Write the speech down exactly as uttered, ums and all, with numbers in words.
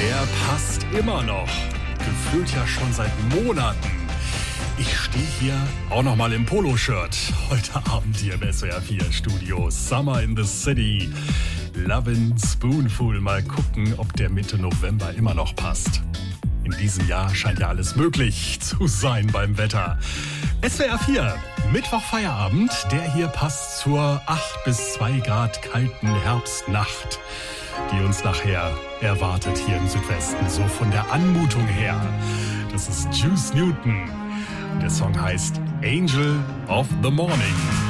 Der passt immer noch. Gefühlt ja schon seit Monaten. Ich stehe hier auch noch mal im Poloshirt. Heute Abend hier im S W R vier Studio. Summer in the City. Lovin' Spoonful. Mal gucken, ob der Mitte November immer noch passt. In diesem Jahr scheint ja alles möglich zu sein beim Wetter. S W R vier, Mittwoch Feierabend. Der hier passt zur acht bis zwei Grad kalten Herbstnacht, die uns nachher erwartet hier im Südwesten. So von der Anmutung her. Das ist Juice Newton. Der Song heißt Angel of the Morning.